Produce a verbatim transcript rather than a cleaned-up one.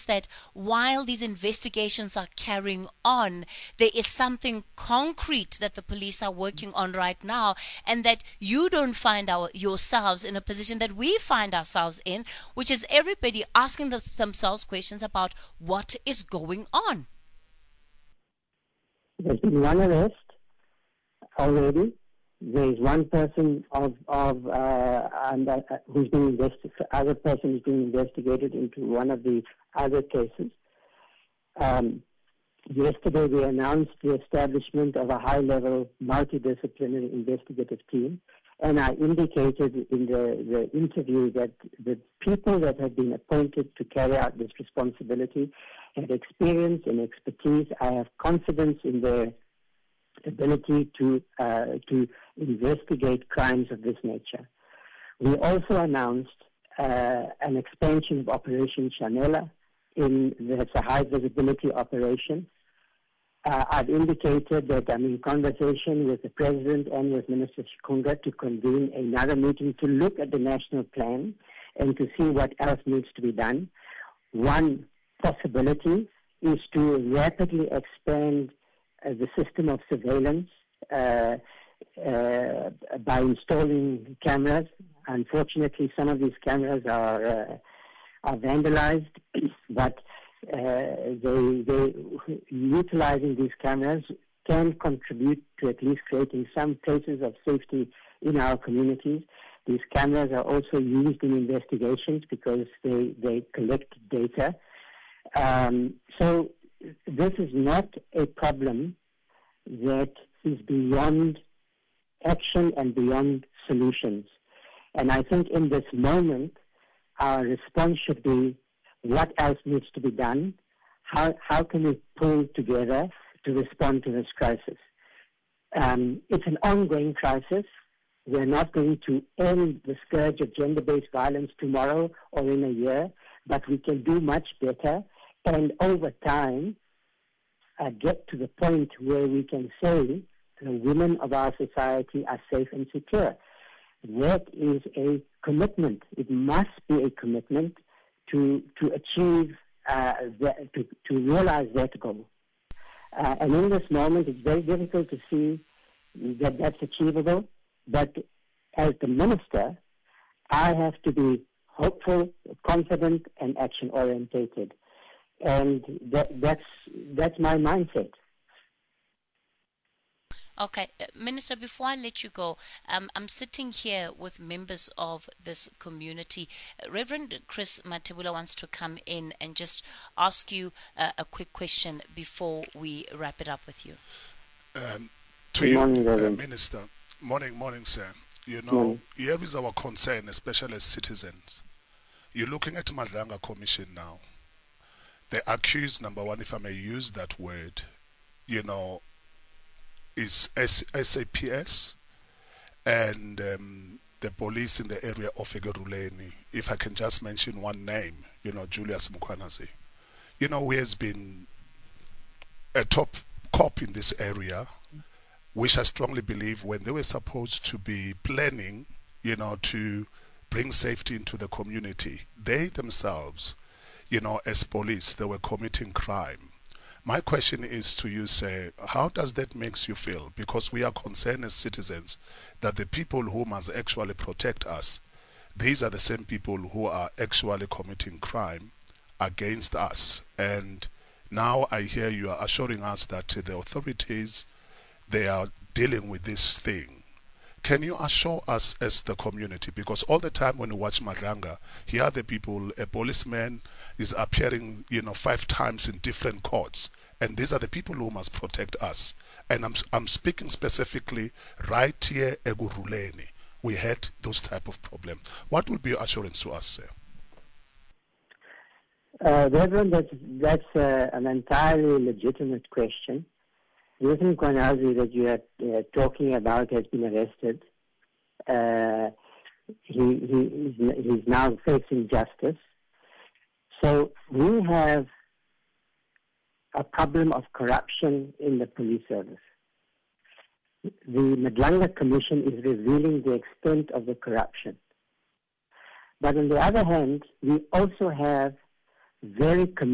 sense that while these investigations are carrying on, there is something concrete that the police are working on right now, and that you don't find our, yourselves in a position that we find ourselves in, which is everybody asking the, themselves questions about what is going on. There's been one arrest already. There is one person of of uh, and, uh, who's been investigated. Other person is being investigated into one of the other cases. Um, yesterday, we announced the establishment of a high-level multidisciplinary investigative team, and I indicated in the, the interview that the people that have been appointed to carry out this responsibility have experience and expertise. I have confidence in their ability to uh, to investigate crimes of this nature. We also announced uh, an expansion of Operation Chanela. In that's a high visibility operation. Uh, I've indicated that I'm in conversation with the President and with Minister Shikunga to convene another meeting to look at the national plan and to see what else needs to be done. One possibility is to rapidly expand uh, the system of surveillance uh, uh, by installing cameras. Unfortunately, some of these cameras are uh, are vandalized, but uh, they, they utilizing these cameras can contribute to at least creating some places of safety in our communities. These cameras are also used in investigations because they, they collect data. Um, so this is not a problem that is beyond action and beyond solutions. And I think in this moment, our response should be what else needs to be done, how, how can we pull together to respond to this crisis. Um, it's an ongoing crisis. We're not going to end the scourge of gender-based violence tomorrow or in a year, but we can do much better and over time uh, get to the point where we can say the women of our society are safe and secure. That is a commitment. It must be a commitment to to achieve, uh, that, to, to realize that goal. Uh, and in this moment, it's very difficult to see that that's achievable. But as the minister, I have to be hopeful, confident, and action-orientated. And that, that's that's my mindset. Okay, uh, Minister, before I let you go, um, I'm sitting here with members of this community. Uh, Reverend Chris Mathebula wants to come in and just ask you uh, a quick question before we wrap it up with you. Um, to you, morning, uh, Minister. Morning, morning, sir. You know, morning. Here is our concern, especially as citizens. You're looking at Madlanga Commission now. The accused, number one, if I may use that word, you know, is S A P S and um, the police in the area of Ekurhuleni. If I can just mention one name, you know, Julius Mkhwanazi. You know, he has been a top cop in this area, which I strongly believe when they were supposed to be planning, you know, to bring safety into the community, they themselves, you know, as police, they were committing crime. My question is to you, sir, how does that make you feel? Because we are concerned as citizens that the people who must actually protect us, these are the same people who are actually committing crime against us. And now I hear you are assuring us that the authorities, they are dealing with this thing. Can you assure us as the community? Because all the time when you watch Madlanga, here are the people, a policeman is appearing, you know, five times in different courts. And these are the people who must protect us. And I'm, I'm speaking specifically right here, Ekurhuleni. We had those type of problems. What will be your assurance to us, sir? Uh, Reverend, that's, that's uh, an entirely legitimate question. Wilson Mkhwanazi that you are uh, talking about has been arrested. Uh, he, he he's, he's now facing justice. So we have a problem of corruption in the police service. The Madlanga Commission is revealing the extent of the corruption. But on the other hand, we also have very committed